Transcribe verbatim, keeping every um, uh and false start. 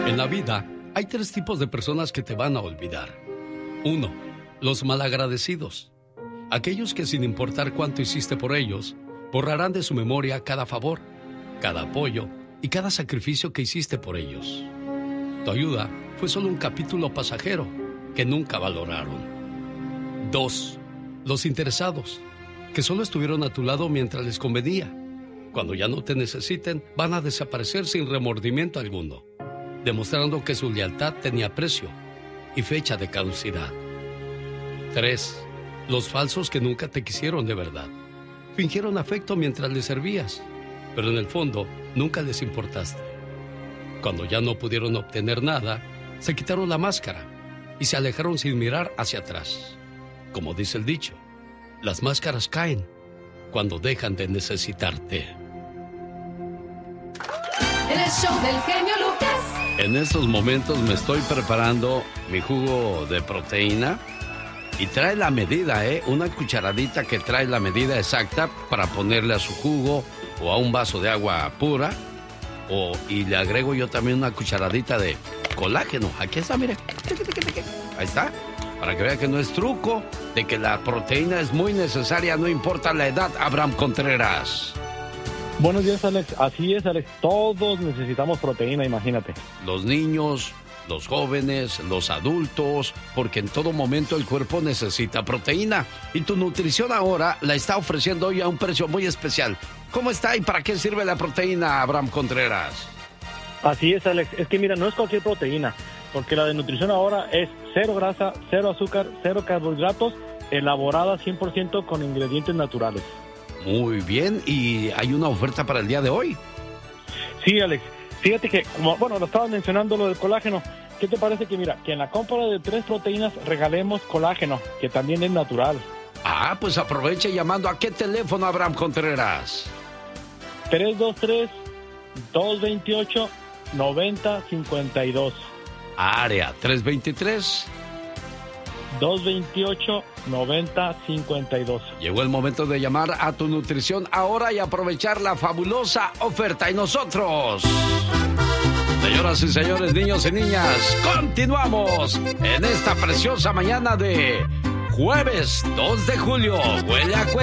En la vida hay tres tipos de personas que te van a olvidar. Uno, los malagradecidos. Aquellos que sin importar cuánto hiciste por ellos, borrarán de su memoria cada favor, cada apoyo y cada sacrificio que hiciste por ellos. Tu ayuda fue solo un capítulo pasajero que nunca valoraron. Dos, los interesados, que solo estuvieron a tu lado mientras les convenía. Cuando ya no te necesiten, van a desaparecer sin remordimiento alguno, demostrando que su lealtad tenía precio y fecha de caducidad. Tres, los falsos que nunca te quisieron de verdad. Fingieron afecto mientras les servías, pero en el fondo nunca les importaste. Cuando ya no pudieron obtener nada, se quitaron la máscara y se alejaron sin mirar hacia atrás. Como dice el dicho, las máscaras caen cuando dejan de necesitarte. El show del genio Lucas. En estos momentos me estoy preparando mi jugo de proteína y trae la medida, ¿eh? Una cucharadita que trae la medida exacta para ponerle a su jugo o a un vaso de agua pura. O, y le agrego yo también una cucharadita de colágeno. Aquí está, mire. Ahí está. Para que vea que no es truco, de que la proteína es muy necesaria, no importa la edad. Abraham Contreras. Buenos días, Alex. Así es, Alex. Todos necesitamos proteína, imagínate. Los niños, los jóvenes, los adultos, porque en todo momento el cuerpo necesita proteína. Y tu nutrición ahora la está ofreciendo hoy a un precio muy especial. ¿Cómo está y para qué sirve la proteína, Abraham Contreras? Así es, Alex. Es que mira, no es cualquier proteína, porque la de nutrición ahora es cero grasa, cero azúcar, cero carbohidratos, elaborada cien por ciento con ingredientes naturales. Muy bien, ¿y hay una oferta para el día de hoy? Sí, Alex. Fíjate que, como, bueno, lo estabas mencionando lo del colágeno. ¿Qué te parece que, mira, que en la compra de tres proteínas regalemos colágeno, que también es natural? Ah, pues aproveche llamando. ¿A qué teléfono, Abraham Contreras? tres dos tres, dos dos ocho, nueve cero cinco dos. Área tres dos tres, dos dos ocho, nueve cero cinco dos. Llegó el momento de llamar a tu nutrición ahora y aprovechar la fabulosa oferta. Y nosotros, señoras y señores, niños y niñas, continuamos en esta preciosa mañana de jueves dos de julio. Huele a